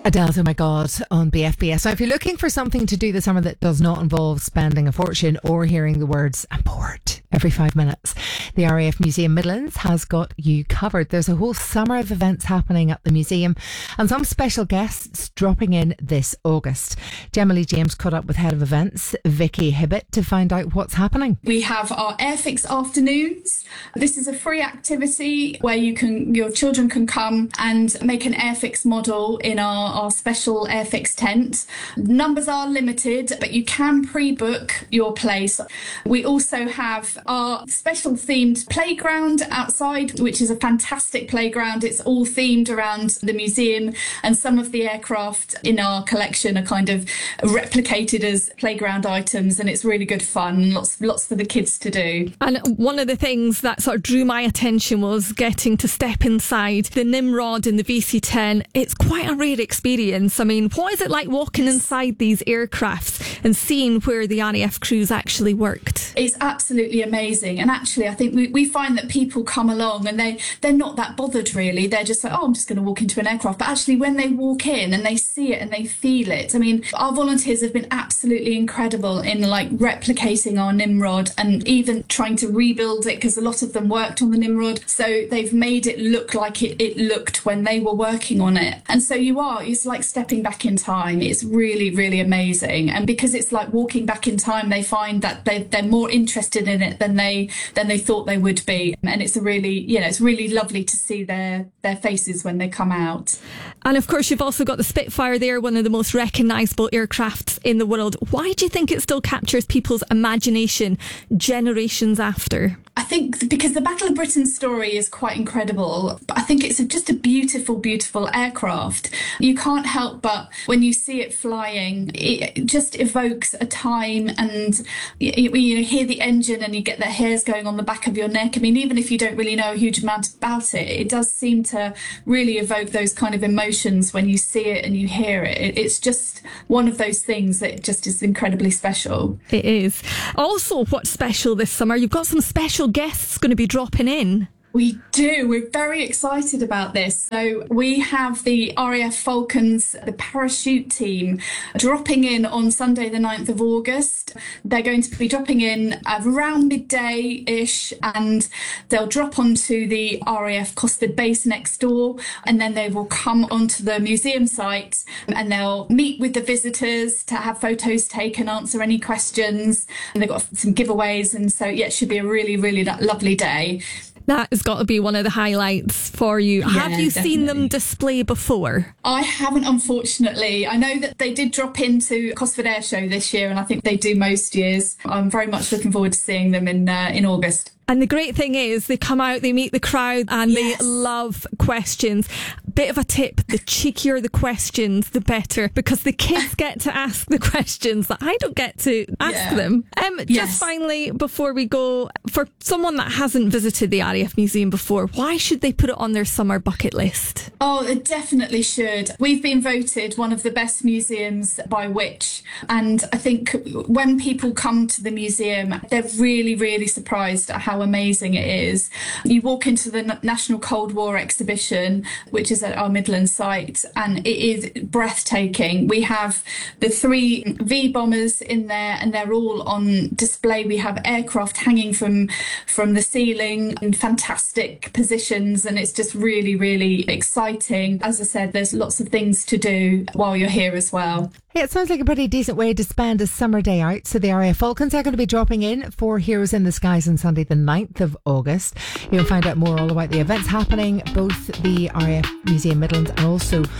Adele's Oh My God on BFBS. Now, if you're looking for something to do this summer that does not involve spending a fortune or hearing the words "I'm bored" every 5 minutes, the RAF Museum Midlands has got you covered. There's a whole summer of events happening at the museum and some special guests dropping in this August. Gemma Lee James caught up with Head of Events Vicky Hibbett to find out what's happening. We have our Airfix afternoons. This is a free activity where your children can come and make an Airfix model in our special Airfix tent. Numbers are limited, but you can pre-book your place. We also have our special themed playground outside, which is a fantastic playground. It's all themed around the museum, and some of the aircraft in our collection are kind of replicated as playground items, and it's really good fun. Lots for the kids to do. And one of the things that sort of drew my attention was getting to step inside the Nimrod in the VC-10. It's quite a rare experience. I mean, what is it like walking inside these aircrafts and seeing where the RAF crews actually worked? It's absolutely amazing. And actually, I think we find that people come along and they're not that bothered, really. They're just like, oh, I'm just going to walk into an aircraft. But actually, when they walk in and they see it and they feel it, I mean, our volunteers have been absolutely incredible in like replicating our Nimrod and even trying to rebuild it, because a lot of them worked on the Nimrod. So they've made it look like it looked when they were working on it. And so it's like stepping back in time. It's really, really amazing. And because it's like walking back in time, they find that they're more interested in it than they thought they would be. And it's it's really lovely to see their faces when they come out. And of course, you've also got the Spitfire there, one of the most recognisable aircrafts in the world. Why do you think it still captures people's imagination generations after? I think because the Battle of Britain story is quite incredible, but I think it's just a beautiful, beautiful aircraft. You can't help but, when you see it flying, it just evokes a time, and you hear the engine and you get the hairs going on the back of your neck. I mean, even if you don't really know a huge amount about it, it does seem to really evoke those kind of emotions when you see it and you hear it. It's just one of those things that just is incredibly special. It is. Also, what's special this summer, you've got some special guests going to be dropping in. We do. We're very excited about this. So we have the RAF Falcons, the parachute team, dropping in on Sunday the 9th of August. They're going to be dropping in around midday-ish, and they'll drop onto the RAF Cosford base next door, and then they will come onto the museum site and they'll meet with the visitors to have photos taken, answer any questions. And they've got some giveaways, and so it should be a really, really lovely day. That has got to be one of the highlights for you. Have you seen them display before? I haven't, unfortunately. I know that they did drop into Cosford Air Show this year, and I think they do most years. I'm very much looking forward to seeing them in August. And the great thing is they come out, they meet the crowd, and they love questions. Bit of a tip, the cheekier the questions, the better, because the kids get to ask the questions that I don't get to ask them. Just finally, before we go, for someone that hasn't visited the RAF Museum before, why should they put it on their summer bucket list? Oh, it definitely should. We've been voted one of the best museums by Which, and I think when people come to the museum, they're really, really surprised at how amazing it is. You walk into the National Cold War exhibition, which is at our Midlands site, and it is breathtaking. We have the 3 V bombers in there, and they're all on display. We have aircraft hanging from the ceiling in fantastic positions, and it's just really, really exciting. As I said, there's lots of things to do while you're here as well. Yeah, it sounds like a pretty decent way to spend a summer day out. So the RAF Falcons are going to be dropping in for Heroes in the Skies on Sunday the 9th of August. You'll find out more all about the events happening, both the RAF Museum Midlands and also